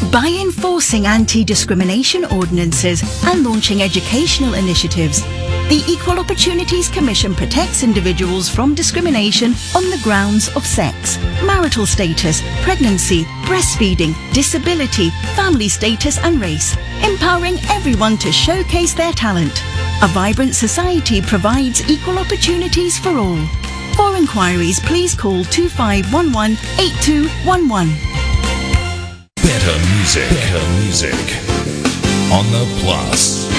By enforcing anti-discrimination ordinances and launching educational initiatives, the Equal Opportunities Commission protects individuals from discrimination on the grounds of sex, marital status, pregnancy, breastfeeding, disability, family status and race, empowering everyone to showcase their talent. A vibrant society provides equal opportunities for all. For inquiries, please call 2511 8211. Better music on the Plus.